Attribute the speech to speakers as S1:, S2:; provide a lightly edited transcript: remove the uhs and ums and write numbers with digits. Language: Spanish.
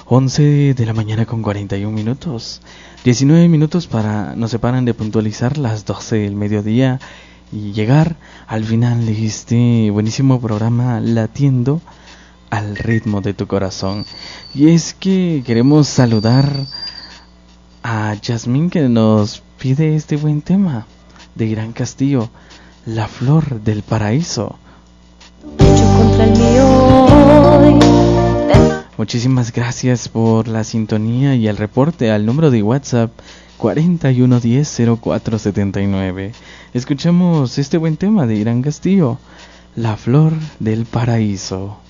S1: 11 de la mañana con 41 minutos. 19 minutos nos separan de puntualizar las 12 del mediodía y llegar al final de este buenísimo programa Latiendo al ritmo de tu corazón. Y es que queremos saludar a Yasmín, que nos pide este buen tema de Irán Castillo, La Flor del Paraíso.
S2: Contra el mío hoy.
S1: Muchísimas gracias por la sintonía y el reporte al número de WhatsApp 4110-0479. Escuchemos este buen tema de Irán Castillo, La Flor del Paraíso.